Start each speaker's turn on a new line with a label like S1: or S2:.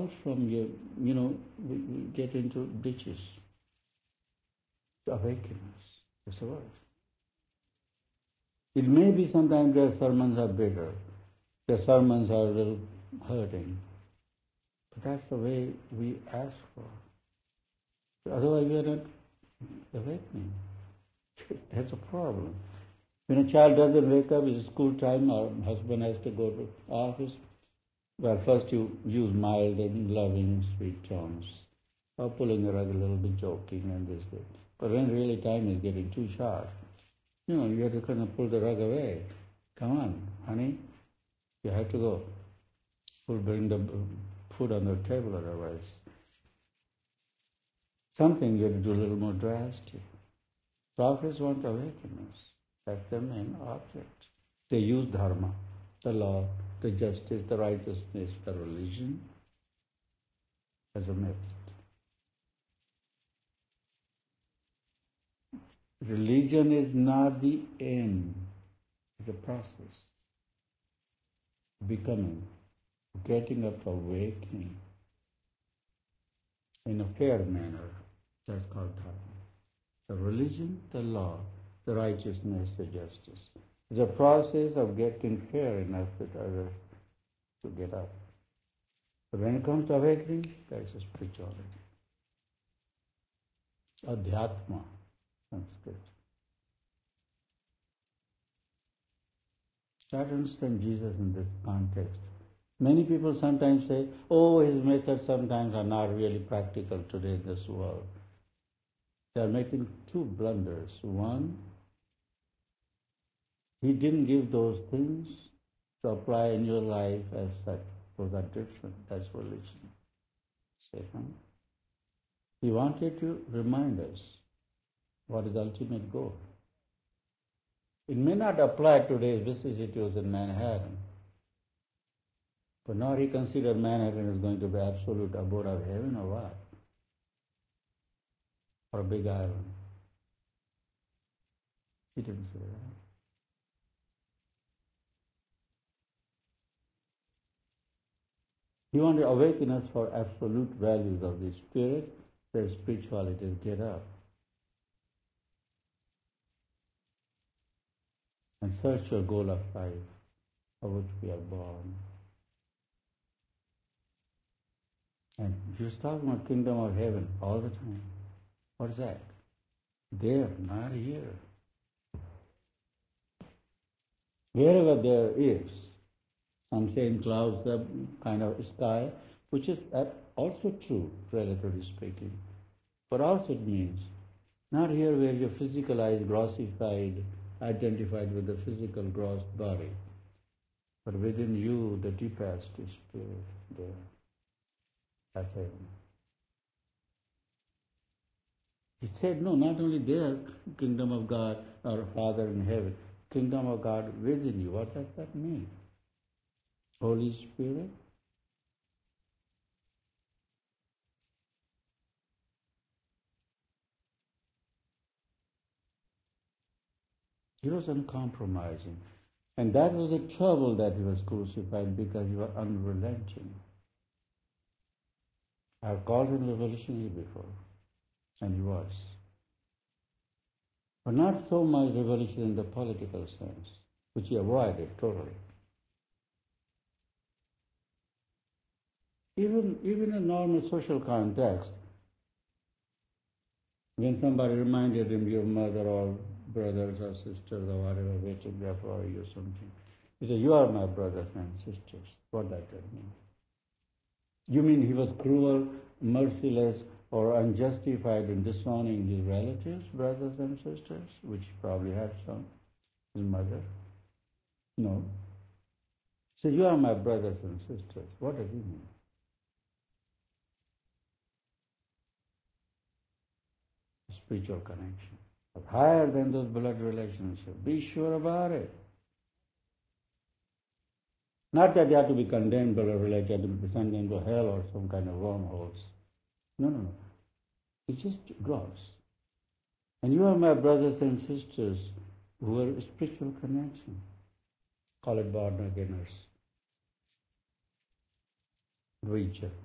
S1: out from your, we get into ditches. To awaken us. That's the word. It may be sometimes their sermons are bitter, their sermons are a little hurting, but that's the way we ask for. Otherwise we are not awakening. That's a problem. When a child doesn't wake up, it's school time, or husband has to go to office, well, first you use mild and loving, sweet tones, or pulling the rug a little bit, joking and this. But when really time is getting too sharp, you have to kind of pull the rug away. Come on, honey, you have to go. We'll bring the food on the table otherwise. Something you have to do a little more drastic. Prophets want to awaken us. That's their main object. They use dharma, the law, the justice, the righteousness, the religion as a method. Religion is not the end, it's a process. Becoming, getting up, awakening in a fair manner. That's called dharma. The religion, the law, the righteousness, the justice. It's a process of getting fair enough with others to get up. But when it comes to awakening, that's a spirituality. Adhyatma. Sanskrit. Try to understand Jesus in this context. Many people sometimes say, his methods sometimes are not really practical today in this world. They are making two blunders. One, he didn't give those things to apply in your life as such. Those are different. That's religion. Second, he wanted to remind us what is the ultimate goal. It may not apply to today's vicissitudes in Manhattan, but now he considered Manhattan is going to be absolute abode of heaven or what? Or a big island. He didn't say that. He wanted to awaken us for absolute values of the spirit, where spirituality is get up. And search your goal of life, for which we are born. And he was talking about kingdom of heaven all the time. What is that? There, not here. Wherever there is, some say in clouds, the kind of sky, which is also true, relatively speaking. But also it means, not here where your physical eyes grossified, identified with the physical gross body, but within you, the deepest is spirit there. That's heaven. He said, no, not only there, kingdom of God, our Father in heaven, kingdom of God within you. What does that mean? Holy Spirit? He was uncompromising. And that was the trouble that he was crucified, because he was unrelenting. I've called him revolutionary before, and he was. But not so much revolution in the political sense, which he avoided totally. Even in normal social context, when somebody reminded him, your mother or brothers or sisters or whatever waiting there for you or something, he said, you are my brothers and sisters. What does that mean? You mean he was cruel, merciless, or unjustified in disowning his relatives, brothers and sisters, which he probably had some, his mother? No. He said, you are my brothers and sisters. What does he mean? Spiritual connection. But higher than those blood relationships. Be sure about it. Not that they have to be condemned blood relationships, to be sent into hell or some kind of wormholes. No. It's just gross. And you are my brothers and sisters who are a spiritual connection. Call it born againers. Reacher.